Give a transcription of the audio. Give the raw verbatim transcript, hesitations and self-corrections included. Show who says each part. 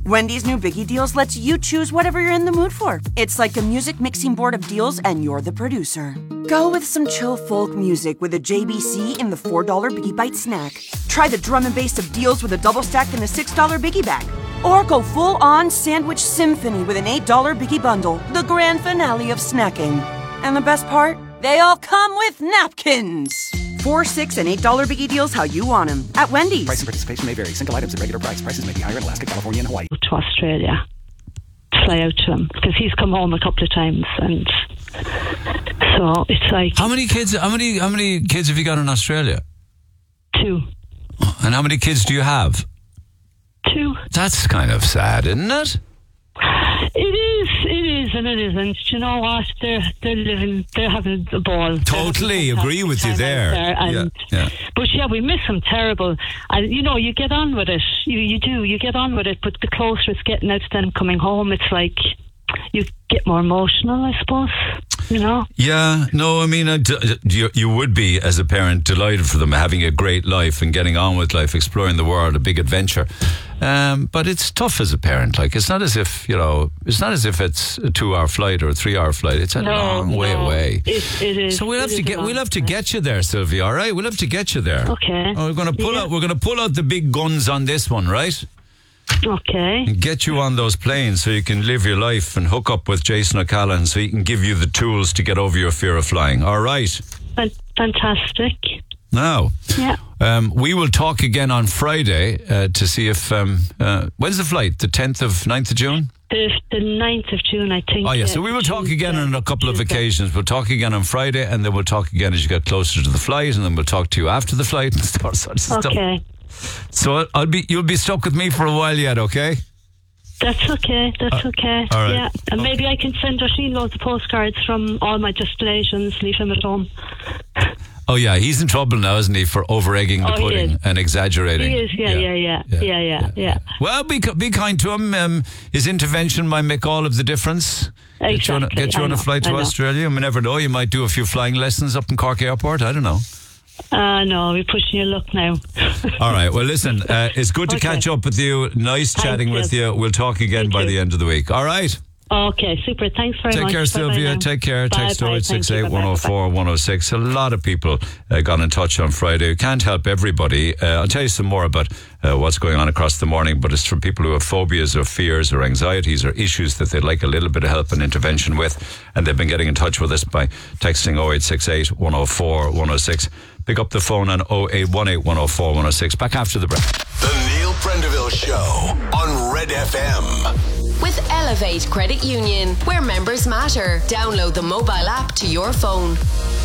Speaker 1: Wendy's new Biggie Deals lets you choose whatever you're in the mood for. It's like a music mixing board of deals and you're the producer. Go with some chill folk music with a J B C in the four dollar Biggie Bite snack. Try the drum and bass of deals with a double stack in the six dollar Biggie bag. Or go full-on sandwich symphony with an eight dollar Biggie bundle, the grand finale of snacking. And the best part? They all come with napkins. Four, six, and eight dollar Biggie Deals how you want them at Wendy's.
Speaker 2: Price and participation may vary. Single items at regular price. Prices may be higher in Alaska, California, and Hawaii.
Speaker 3: To Australia, fly out to him because he's come home a couple of times, and so it's like.
Speaker 4: How many kids? How many? How many kids have you got in Australia?
Speaker 3: Two.
Speaker 4: And how many kids do you have?
Speaker 3: Two.
Speaker 4: That's kind of sad, isn't it?
Speaker 3: It is, it is, and it isn't. Do you know what? They're they're living, they're having a ball.
Speaker 4: Totally agree with you there.
Speaker 3: there and,
Speaker 4: yeah, yeah.
Speaker 3: But yeah, we miss him terrible. And you know, you get on with it. You you do, you get on with it. But the closer it's getting out to them coming home, it's like you get more emotional, I suppose. You know?
Speaker 4: Yeah, no, I mean, uh, you, you would be, as a parent, delighted for them having a great life and getting on with life, exploring the world, a big adventure. Um, but it's tough as a parent. Like, it's not as if, you know, it's not as if it's a two-hour flight or a three-hour flight. It's a
Speaker 3: no,
Speaker 4: long way
Speaker 3: no,
Speaker 4: away.
Speaker 3: It, it is.
Speaker 4: So we'll have
Speaker 3: it
Speaker 4: to get, we'll have to get you there, Sylvia. All right, we'll have to get you there.
Speaker 3: Okay.
Speaker 4: Oh, we're going to pull
Speaker 3: yeah.
Speaker 4: out. We're going to pull out the big guns on this one, right?
Speaker 3: Okay.
Speaker 4: And get you on those planes so you can live your life and hook up with Jason O'Callaghan so he can give you the tools to get over your fear of flying. All right.
Speaker 3: Fantastic.
Speaker 4: Now,
Speaker 3: yeah.
Speaker 4: um, we will talk again on Friday uh, to see if um, uh, when's the flight? The tenth of ninth of June.
Speaker 3: The the ninth of June, I think.
Speaker 4: Oh yeah. So we will talk again on a couple of occasions. We'll talk again on Friday, and then we'll talk again as you get closer to the flight, and then we'll talk to you after the flight and start such
Speaker 3: okay.
Speaker 4: stuff. Okay. So I'll be, you'll be stuck with me for a while yet, okay?
Speaker 3: That's okay, that's
Speaker 4: uh,
Speaker 3: okay.
Speaker 4: All right.
Speaker 3: Yeah, and
Speaker 4: okay.
Speaker 3: maybe I can send Oisin loads of postcards from all my destinations, leave him at home.
Speaker 4: Oh yeah, he's in trouble now, isn't he, for over-egging the
Speaker 3: oh,
Speaker 4: pudding and exaggerating.
Speaker 3: He is, yeah, yeah, yeah, yeah, yeah, yeah. yeah.
Speaker 4: Well, be be kind to him. Um, his intervention might make all of the difference.
Speaker 3: Exactly.
Speaker 4: Get you on a, get you on a flight to Australia. We never know, you might do a few flying lessons up in Cork Airport. I don't know.
Speaker 3: Uh, no, we're pushing your luck now.
Speaker 4: All right. Well, listen, uh, it's good to okay. catch up with you. Nice Thanks, chatting with you. We'll talk again
Speaker 3: Thank
Speaker 4: by
Speaker 3: you.
Speaker 4: the end of the week. All right.
Speaker 3: Okay, super. Thanks very
Speaker 4: Take
Speaker 3: much.
Speaker 4: Take care, Sylvia. Take care. Text oh eight six eight, one oh four, one oh six. A lot of people uh, got in touch on Friday. Can't help everybody. Uh, I'll tell you some more about uh, what's going on across the morning, but it's from people who have phobias or fears or anxieties or issues that they'd like a little bit of help and intervention with, and they've been getting in touch with us by texting oh eight six eight, one oh four, one oh six. Pick up the phone on oh eight one eight, one oh four, one oh six. Back after the break.
Speaker 5: The Neil Prendeville Show on Red F M.
Speaker 6: With Elevate Credit Union, where members matter. Download the mobile app to your phone.